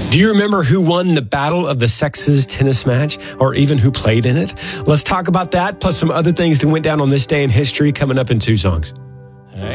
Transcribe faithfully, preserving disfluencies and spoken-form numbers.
Do you remember who won the Battle of the Sexes tennis match, or even who played in it? Let's talk about that, plus some other things that went down on this day in history, coming up in two songs.